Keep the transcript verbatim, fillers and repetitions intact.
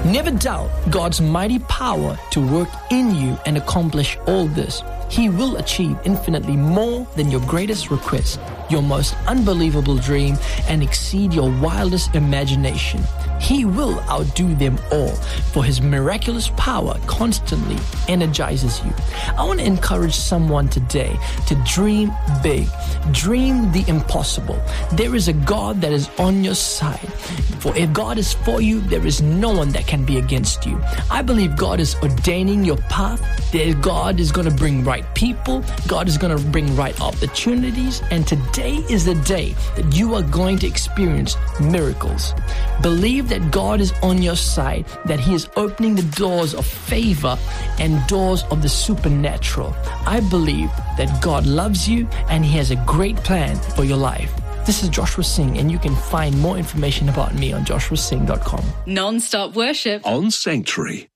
Never doubt God's mighty power to work in you and accomplish all this. He will achieve infinitely more than your greatest request, your most unbelievable dream, and exceed your wildest imagination. He will outdo them all, for His miraculous power constantly energizes you. I want to encourage someone today to dream big. Dream the impossible. There is a God that is on your side. For if God is for you, there is no one that can be against you. I believe God is ordaining your path, that God is going to bring right people, God is going to bring right opportunities, and today is the day that you are going to experience miracles. Believe that God is on your side, that He is opening the doors of favor and doors of the supernatural. I believe that God loves you and He has a great plan for your life. This is Joshua Singh, and you can find more information about me on joshua singh dot com. Non-stop worship on Sanctuary.